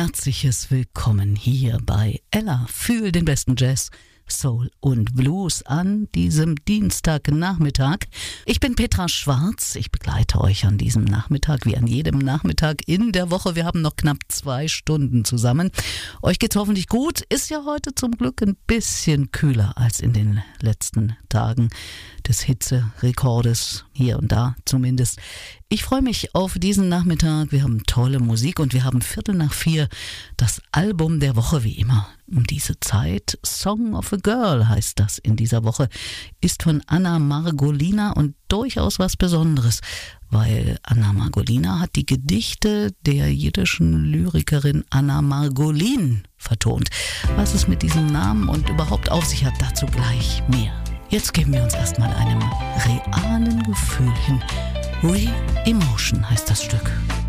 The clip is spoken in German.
herzliches Willkommen hier bei Ella für den besten Jazz, Soul und Blues an diesem Dienstagnachmittag. Ich bin Petra Schwarz, ich begleite euch an diesem Nachmittag wie an jedem Nachmittag in der Woche. Wir haben noch knapp 2 Stunden zusammen. Euch geht's hoffentlich gut, ist ja heute zum Glück ein bisschen kühler als in den letzten Tagen des Hitzerekordes, hier und da zumindest. Ich freue mich auf diesen Nachmittag. Wir haben tolle Musik und wir haben 3:15 das Album der Woche, wie immer um diese Zeit. Song of a Girl heißt das in dieser Woche, ist von Anna Margolina und durchaus was Besonderes, weil Anna Margolina hat die Gedichte der jiddischen Lyrikerin Anna Margolin vertont. Was es mit diesem Namen und überhaupt auf sich hat, dazu gleich mehr. Jetzt geben wir uns erstmal einem realen Gefühl hin. Re-Emotion heißt das Stück.